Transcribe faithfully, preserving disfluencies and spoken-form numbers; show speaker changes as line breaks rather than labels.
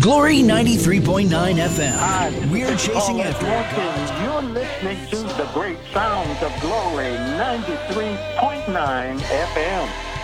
Glory ninety-three point nine F M.
Hi, this is
We're
Paul
chasing
S.
after
Wilson. You're listening to the great sounds of Glory ninety-three point nine F M.